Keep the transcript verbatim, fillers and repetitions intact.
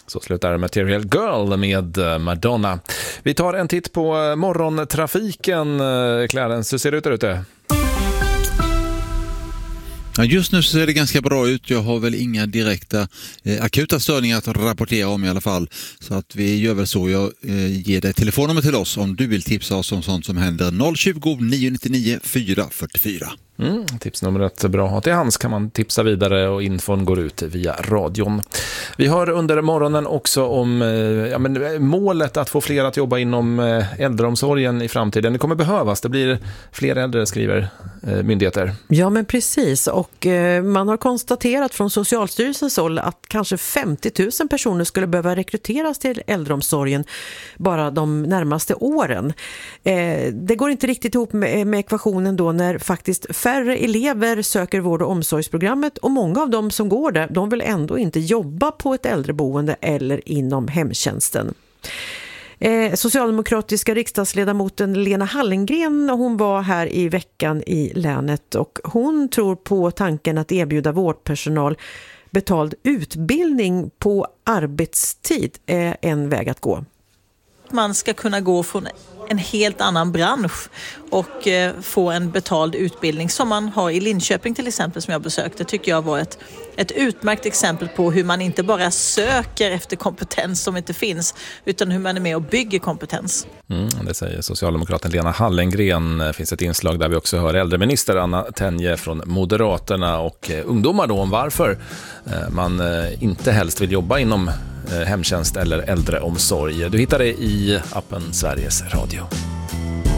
Så slutar Material Girl med Madonna. Vi tar en titt på morgontrafiken. Clarence, hur ser det ut där ute? Ja, just nu så ser det ganska bra ut. Jag har väl inga direkta eh, akuta störningar att rapportera om i alla fall. Så att vi gör väl så. Jag eh, ger dig telefonnummer till oss om du vill tipsa oss om sånt som händer. noll tjugo, nio nio nio, fyra fyra fyra. Mm, tipsnumret är bra att ha till hands, kan man tipsa vidare och infon går ut via radion. Vi har under morgonen också om ja, men, målet att få fler att jobba inom äldreomsorgen i framtiden. Det kommer behövas, det blir fler äldre, skriver eh, myndigheter. Ja, men precis, och eh, man har konstaterat från Socialstyrelsens håll att kanske femtio tusen personer skulle behöva rekryteras till äldreomsorgen bara de närmaste åren. Eh, det går inte riktigt ihop med, med ekvationen då när faktiskt färre elever söker vård- och omsorgsprogrammet, och många av dem som går där, de vill ändå inte jobba på ett äldreboende eller inom hemtjänsten. Eh, socialdemokratiska riksdagsledamoten Lena Hallengren, hon var här i veckan i länet, och hon tror på tanken att erbjuda vårdpersonal betald utbildning på arbetstid är en väg att gå. Man ska kunna gå från en helt annan bransch och eh, få en betald utbildning som man har i Linköping till exempel, som jag besökte. Tycker jag var ett, ett utmärkt exempel på hur man inte bara söker efter kompetens som inte finns, utan hur man är med och bygger kompetens. Mm, det säger socialdemokraten Lena Hallengren. Det finns ett inslag där vi också hör äldreminister Anna Tenje från Moderaterna och eh, ungdomar då om varför eh, man eh, inte helst vill jobba inom hemtjänst eller äldreomsorg. Du hittar det i appen Sveriges Radio.